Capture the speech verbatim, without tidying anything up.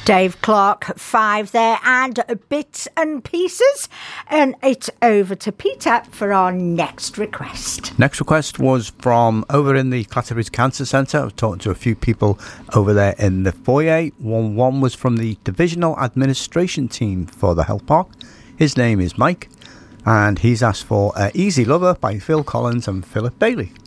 Dave Clark, five there, and bits and pieces. And it's over to Peter for our next request. Next request was from over in the Clatterbridge Cancer Centre. I've talked to a few people over there in the foyer. One, one was from the Divisional Administration Team for the Health Park. His name is Mike, and he's asked for uh, Easy Lover by Phil Collins and Philip Bailey.